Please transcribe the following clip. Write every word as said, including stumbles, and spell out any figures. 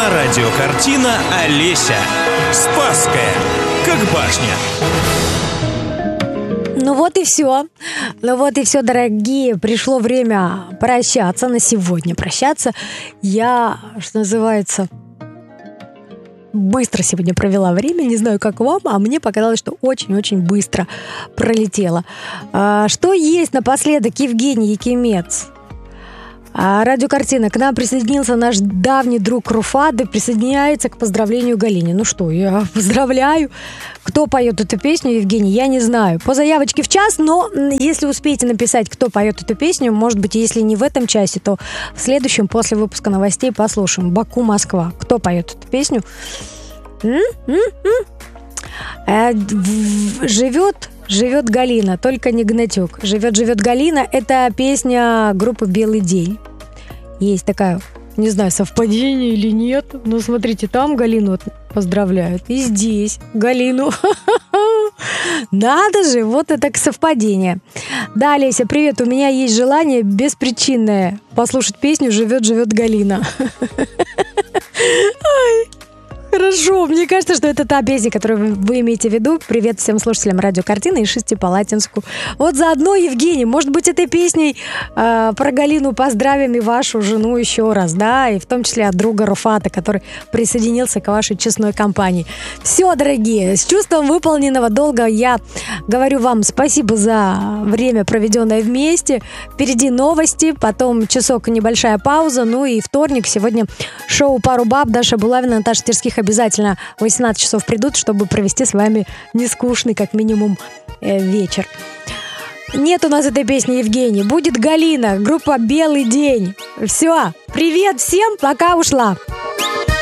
Кинорадиокартина «Олеся». Спасская, как башня. Ну вот и все. Ну вот и все, дорогие. Пришло время прощаться, на сегодня прощаться. Я, что называется, быстро сегодня провела время. Не знаю, как вам, а мне показалось, что очень-очень быстро пролетело. А, что есть напоследок, Евгений Якимец? А, радиокартина. К нам присоединился наш давний друг Руфат и присоединяется к поздравлению Галине. Ну что, я поздравляю. Кто поет эту песню, Евгений, я не знаю. По заявочке в час, но если успеете написать, кто поет эту песню, может быть, если не в этом часе, то в следующем, после выпуска новостей, послушаем. Баку, Москва. Кто поет эту песню? Живет, живет Галина, только не Гнатюк. Живет, живет Галина. Это песня группы «Белый день». Есть такая, не знаю, совпадение или нет. Но смотрите, там Галину поздравляют. И здесь Галину. Надо же, вот это совпадение. Да, Олеся, привет. У меня есть желание беспричинное послушать песню «Живет, живет Галина». Ой. Хорошо, мне кажется, что это та песня, которую вы, вы имеете в виду. Привет всем слушателям радиокартины и Шестипалатинску. Вот заодно, Евгений, может быть, этой песней э, про Галину поздравим и вашу жену еще раз, да, и в том числе от друга Руфата, который присоединился к вашей честной компании. Все, дорогие, с чувством выполненного долга я говорю вам спасибо за время, проведенное вместе. Впереди новости, потом часок небольшая пауза, ну и вторник. Сегодня шоу «Пару баб». Даша Булавина, Наташа Терских обязательно в восемнадцать часов придут, чтобы провести с вами нескучный, как минимум, э, вечер. Нет у нас этой песни, Евгений. Будет Галина, группа «Белый день». Все, привет всем, пока, ушла.